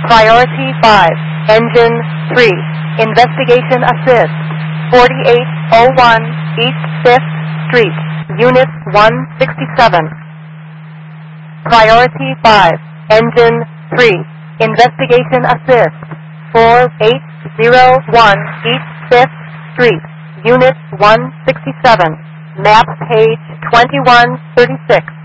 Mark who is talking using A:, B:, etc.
A: Priority 5, Engine 3, Investigation Assist, 4801 East 5th Street, Unit 167. Priority 5, Engine 3, Investigation Assist, 4801 East 5th Street, Unit 167, map page 2136.